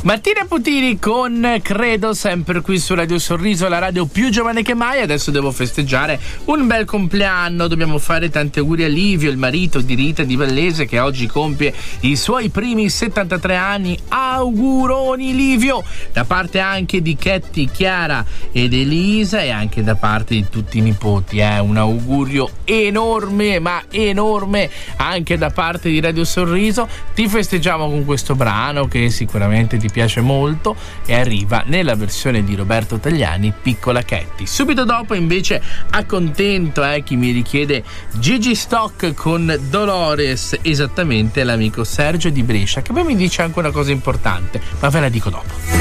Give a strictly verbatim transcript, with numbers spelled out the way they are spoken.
Martina Putini con Credo, sempre qui su Radio Sorriso, la radio più giovane che mai. Adesso devo festeggiare un bel compleanno, dobbiamo fare tanti auguri a Livio, il marito di Rita Di Vallese, che oggi compie i suoi primi settantatré anni. Auguroni Livio, da parte anche di Chetti, Chiara ed Elisa, e anche da parte di tutti i nipoti, eh. Un augurio enorme, ma enorme, anche da parte di Radio Sorriso. Ti festeggiamo con questo brano che sicuramente ti piace molto e arriva nella versione di Roberto Tagliani, Piccola Chetti. Subito dopo invece accontento eh, chi mi richiede Gigi Stock con Dolores, esattamente l'amico Sergio di Brescia, che poi mi dice anche una cosa importante, ma ve la dico dopo.